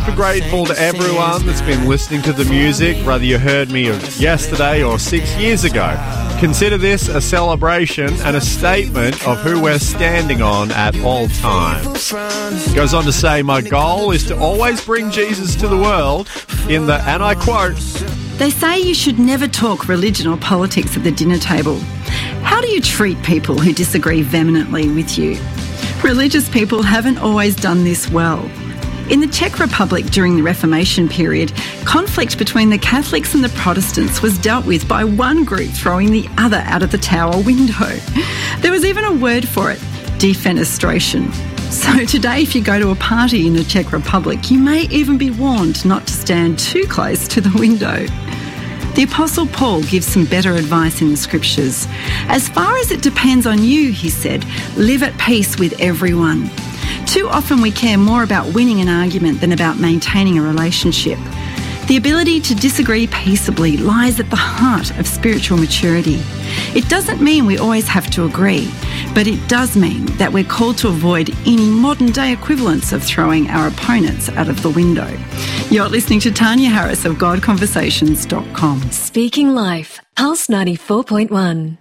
Grateful to everyone that's been listening to the music, whether you heard me yesterday or 6 years ago. Consider this a celebration and a statement of who we're standing on at all times. Goes on to say, my goal is to always bring Jesus to the world in the, and I quote, They say you should never talk religion or politics at the dinner table. How do you treat people who disagree vehemently with you? Religious people haven't always done this well. In the Czech Republic during the Reformation period, conflict between the Catholics and the Protestants was dealt with by one group throwing the other out of the tower window. There was even a word for it, defenestration. So today, if you go to a party in the Czech Republic, you may even be warned not to stand too close to the window. The Apostle Paul gives some better advice in the Scriptures. As far as it depends on you, he said, live at peace with everyone. Too often we care more about winning an argument than about maintaining a relationship. The ability to disagree peaceably lies at the heart of spiritual maturity. It doesn't mean we always have to agree, but it does mean that we're called to avoid any modern-day equivalents of throwing our opponents out of the window. You're listening to Tanya Harris of GodConversations.com. Speaking Life, Pulse 94.1.